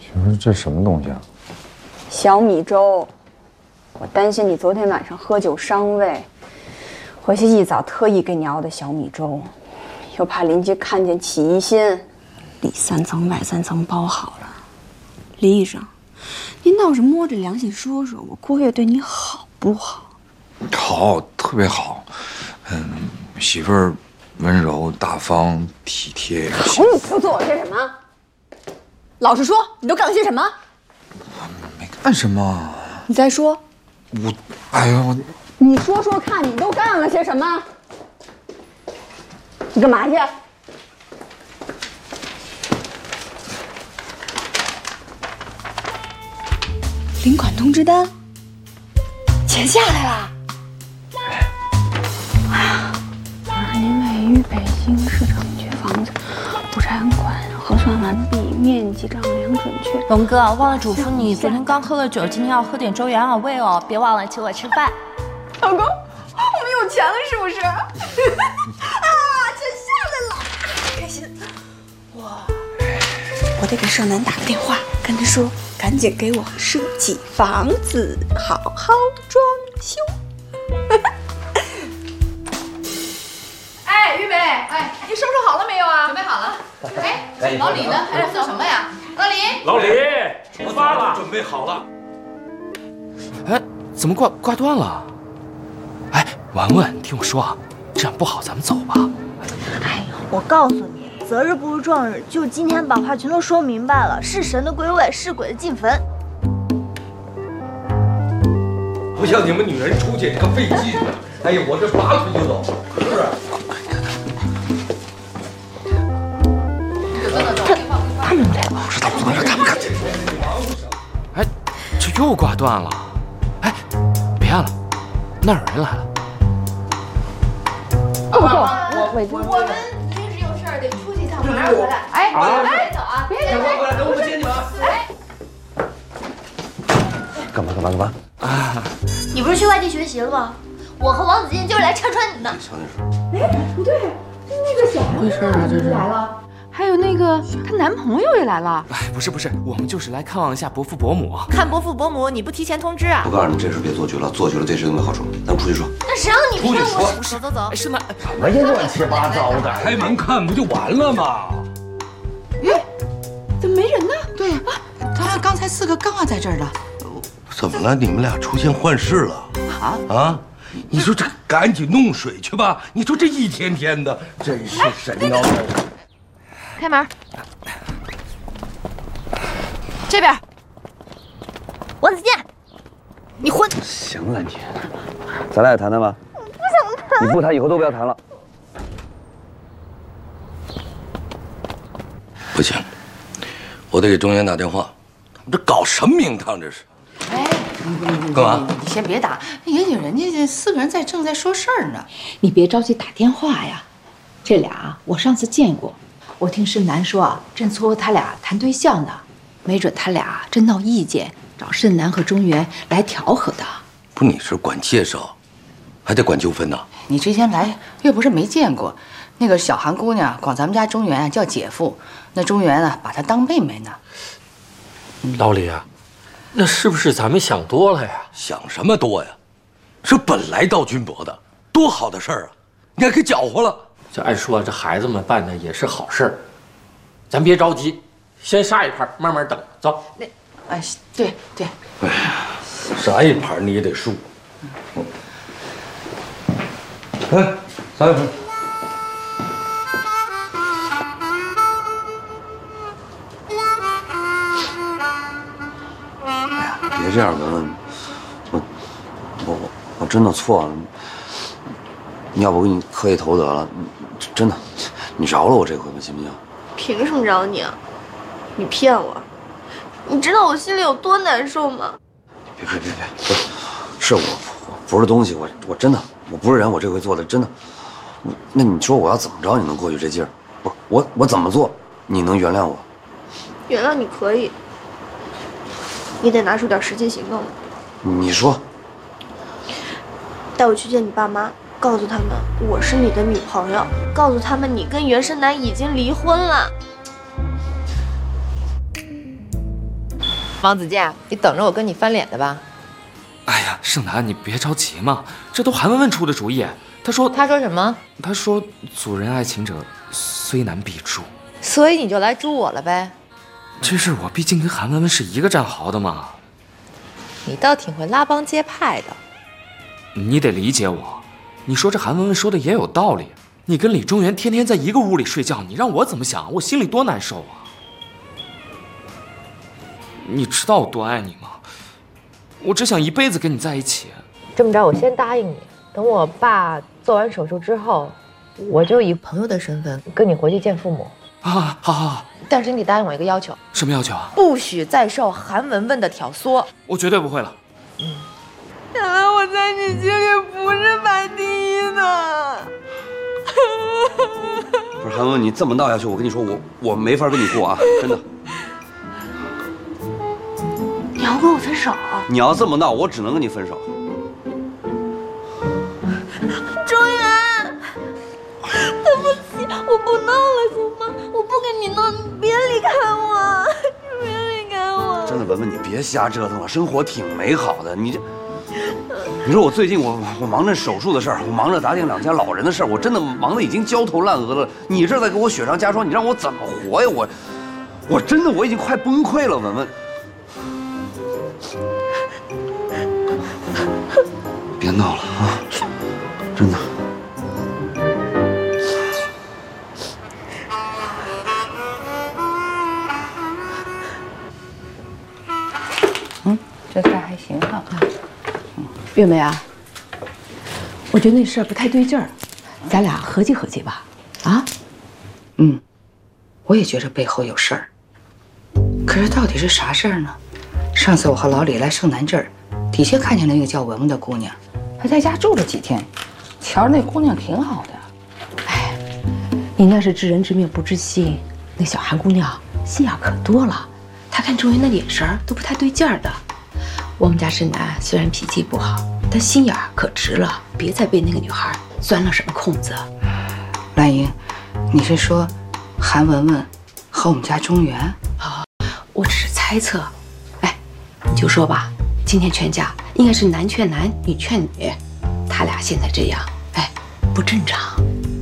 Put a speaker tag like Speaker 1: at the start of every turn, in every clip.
Speaker 1: 媳妇，这什么东西啊？
Speaker 2: 小米粥。我担心你昨天晚上喝酒伤胃，回去一早特意给你熬的小米粥，又怕邻居看见起疑心，里3层外3层包好了。李医生，您倒是摸着良心说说，我郭月对你好不好？
Speaker 1: 好，特别好。媳妇儿温柔大方体贴。
Speaker 2: 你都做了些什么？老实说，你都干了些什么？
Speaker 1: 没干什么。
Speaker 2: 你再说。
Speaker 1: 哎呦，
Speaker 2: 你说说看，你都干了些什么？你干嘛去？领款通知单，钱下来了。您位于北京市场区房子，不拆款，核算完毕，面积丈量准确。
Speaker 3: 龙哥，忘了嘱咐你，昨天刚喝了酒，今天要喝点粥养养胃哦，别忘了请我吃饭。
Speaker 2: 老公，我们有钱了是不是？啊，钱下来了，开心！哇，我得给盛楠打个电话，跟他说赶紧给我设计房子，好好装修。
Speaker 4: 哎，玉梅，哎，你收拾好了没有啊？准备好了。哎，老李呢？还在做什么呀？老李，
Speaker 5: 出发了，准备好了。哎，怎么挂断了？哎，文文，听我说啊，这样不好，咱们走吧。
Speaker 6: 哎，我告诉你，择日不如撞日，就今天把话全都说明白了，是神的归位，是鬼的进坟。
Speaker 7: 不像你们女人出去这个费劲的，哎呀，我这拔腿就走，是。
Speaker 6: 他认不来，
Speaker 1: 我知道，不能让他们看见。
Speaker 5: 哎，这又挂断了。哎，别按了，那儿有人来了。
Speaker 4: 我们临时有事儿得出去一趟，马上回来。哎，别走啊，别走！
Speaker 7: 过来，等我们接你们。
Speaker 4: 哎，
Speaker 8: 干嘛？
Speaker 5: 啊，
Speaker 6: 你不是去外地学习了吗？我和王子健就是来拆穿你的。
Speaker 4: 哎，不对，那个小孩子来了，还有那个她男朋友也来了。
Speaker 5: 哎，不是，我们就是来看望一下伯父伯母。
Speaker 3: 看伯父伯母，你不提前通知啊？
Speaker 8: 我告诉你，这事别做绝了，做绝了对谁都没好处。咱们出去说。
Speaker 6: 那谁让你骗我？
Speaker 3: 走。
Speaker 5: 是那
Speaker 8: 什么呀，乱七八糟的！
Speaker 7: 开门看不就完了吗？
Speaker 4: 怎么没人呢？
Speaker 9: 对呀，他刚才4个刚好在这儿的。
Speaker 8: 怎么了？你们俩出现幻视了？啊！你说这赶紧弄水去吧！你说这一天天的，真是神叨叨。
Speaker 4: 开门。这边。
Speaker 6: 王子健，你混！
Speaker 8: 行了你，咱俩也谈谈吧。
Speaker 6: 我不想谈。
Speaker 8: 你不谈，以后都不要谈了。不行，我得给中原打电话。他们这搞什么名堂？这是。
Speaker 9: 哎，
Speaker 8: 干嘛？
Speaker 9: 你先别打，也许人家这4个人正在说事儿呢。你别着急打电话呀。这俩我上次见过，我听盛楠说啊，正撮合他俩谈对象呢，没准他俩正闹意见，找盛楠和中原来调和的。
Speaker 8: 不，你是管介绍，还得管纠纷呢。
Speaker 9: 你之前来又不是没见过，那个小韩姑娘管咱们家中原叫姐夫，那中原啊把她当妹妹呢。
Speaker 10: 老李啊，那是不是咱们想多了呀？
Speaker 8: 想什么多呀？这本来到军博的，多好的事儿啊！你还给搅和了。
Speaker 10: 这按说这孩子们办的也是好事儿，咱别着急，先杀一盘，慢慢等。走。
Speaker 9: 哎，对。
Speaker 8: 哎呀，杀一盘你也得输。哎，杀一盘。别这样，文文，我真的错了。你要不给你磕一头得了，真的，你饶了我这回吧，行不行？
Speaker 6: 凭什么饶你啊？你骗我！你知道我心里有多难受吗？
Speaker 8: 别，是我不是东西，我真的我不是人，我这回做的真的。那你说我要怎么着你能过去这劲儿？不是我怎么做你能原谅我？
Speaker 6: 原谅你可以，你得拿出点实际行动来。
Speaker 8: 你说，
Speaker 6: 带我去见你爸妈，告诉他们我是你的女朋友，告诉他们你跟袁生南已经离婚了。
Speaker 9: 王子健，你等着我跟你翻脸的吧。
Speaker 5: 哎呀，盛楠，你别着急嘛，这都韩文文出的主意。他说
Speaker 9: 什么？
Speaker 5: 他说阻人爱情者，虽难必诛。
Speaker 9: 所以你就来诛我了呗？
Speaker 5: 这事我毕竟跟韩文文是一个战壕的嘛。
Speaker 9: 你倒挺会拉帮结派的。
Speaker 5: 你得理解我，你说这韩文文说的也有道理。你跟李中原天天在一个屋里睡觉，你让我怎么想？我心里多难受啊！你知道我多爱你吗？我只想一辈子跟你在一起。
Speaker 9: 这么着，我先答应你，等我爸做完手术之后，我就以朋友的身份跟你回去见父母。
Speaker 5: 啊，好。
Speaker 9: 但是你得答应我一个要求。
Speaker 5: 什么要求啊？
Speaker 9: 不许再受韩文文的挑唆。
Speaker 5: 我绝对不会了。
Speaker 6: 原来我在你心里不是排第一的。
Speaker 8: 不是韩文，你这么闹下去，我跟你说，我没法跟你过啊，真的。
Speaker 6: 你要跟我分手？
Speaker 8: 你要这么闹，我只能跟你分手。
Speaker 6: 中原，对不起，我不闹了，行吗？我不跟你闹，你别离开我，你别离开我。
Speaker 8: 真的，文文，你别瞎折腾了，生活挺美好的。你说我最近我忙着手术的事儿，我忙着打点2家老人的事儿，我真的忙得已经焦头烂额了。你这在给我雪上加霜，你让我怎么活呀？我真的已经快崩溃了，文文。别闹了啊！真的。
Speaker 9: 这菜还行哈。月梅啊，我觉得那事儿不太对劲儿，咱俩合计合计吧。啊？
Speaker 11: 我也觉着背后有事儿。可是到底是啥事儿呢？上次我和老李来盛楠这儿，的确看见了那个叫文文的姑娘，还在家住了几天。瞧着那姑娘挺好的。
Speaker 9: 哎，你那是知人知面不知心，那小韩姑娘心眼可多了，她看周云的眼神都不太对劲儿的。我们家盛楠虽然脾气不好，但心眼可直了，别再被那个女孩钻了什么空子。
Speaker 11: 兰英，你是说韩文文和我们家中原？
Speaker 9: 我只是猜测。哎，你就说吧，今天劝架应该是男劝男，女劝女，他俩现在这样，哎，不正常。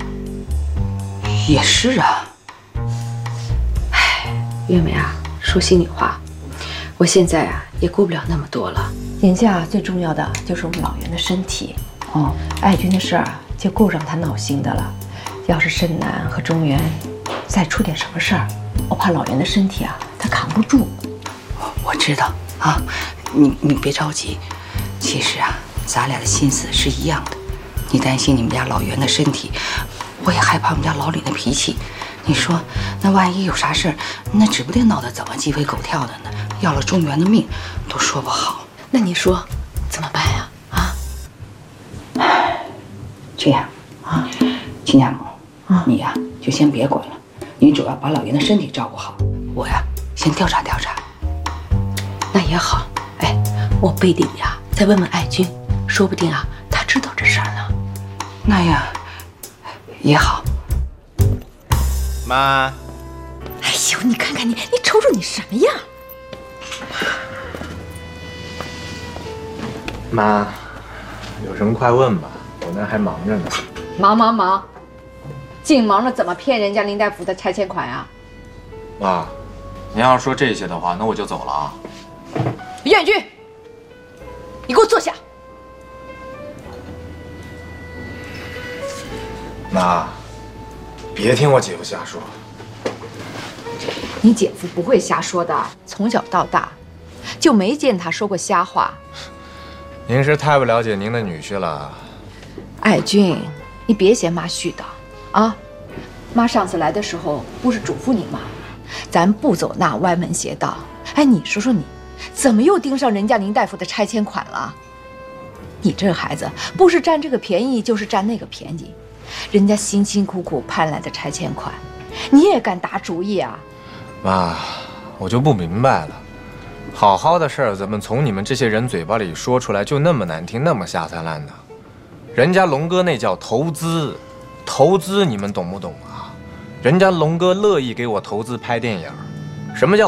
Speaker 11: 也是啊。
Speaker 9: 哎，月梅啊，说心里话，我现在啊也顾不了那么多了。眼下最重要的就是我们老袁的身体。爱军的事儿就够让他闹心的了。要是盛楠和中原再出点什么事儿，我怕老袁的身体啊他扛不住。
Speaker 11: 我知道啊，你别着急。其实啊，咱俩的心思是一样的。你担心你们家老袁的身体，我也害怕我们家老李的脾气。你说，那万一有啥事儿，那指不定闹得怎么鸡飞狗跳的呢？要了中原的命，都说不好。
Speaker 9: 那你说怎么办呀？
Speaker 11: 这样啊，亲家母，你呀就先别管了，你主要把老袁的身体照顾好。我呀先调查调查。
Speaker 9: 那也好。哎，我背地里啊再问问爱军，说不定啊他知道这事儿呢。
Speaker 11: 那样也好。
Speaker 12: 妈。
Speaker 9: 哎呦，你看看你瞅瞅你什么样？
Speaker 12: 妈，有什么快问吧，我那还忙着呢。
Speaker 9: 忙，净忙着怎么骗人家林大夫的拆迁款啊？
Speaker 12: 妈，您要是说这些的话，那我就走了啊。
Speaker 9: 燕军，你给我坐下。
Speaker 12: 妈，别听我姐夫瞎说。
Speaker 9: 你姐夫不会瞎说的，从小到大就没见他说过瞎话。
Speaker 12: 您是太不了解您的女婿了。
Speaker 9: 爱军，你别嫌妈絮叨啊！妈上次来的时候不是嘱咐你吗？咱不走那歪门邪道。哎，你说说你，怎么又盯上人家林大夫的拆迁款了？你这孩子不是占这个便宜，就是占那个便宜。人家辛辛苦苦盼来的拆迁款，你也敢打主意啊？
Speaker 12: 妈，我就不明白了，好好的事儿怎么从你们这些人嘴巴里说出来就那么难听，那么下三滥呢？人家龙哥那叫投资，投资你们懂不懂啊？人家龙哥乐意给我投资拍电影，什么叫